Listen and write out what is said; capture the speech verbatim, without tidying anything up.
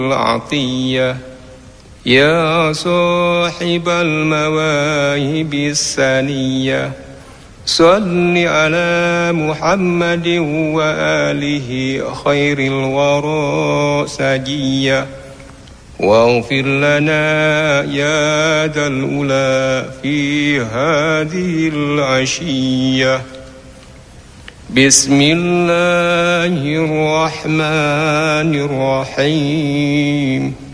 العطية يا صاحب المواهب السنية صل على محمد وآله خير الورى سجية واغفر لنا يا ذا الأولى في هذه العشية. بسم الله الرحمن الرحيم.